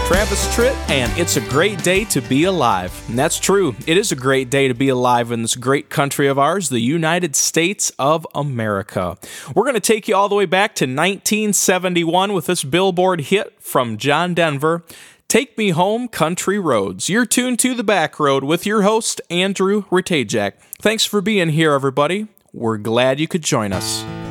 Travis Tritt, and it's a great day to be alive. And that's true. It is a great day to be alive in this great country of ours, the United States of America. We're going to take you all the way back to 1971 with this Billboard hit from John Denver, Take Me Home, Country Roads. You're tuned to The Back Road with your host, Andrew Ratajczak. Thanks for being here, everybody. We're glad you could join us.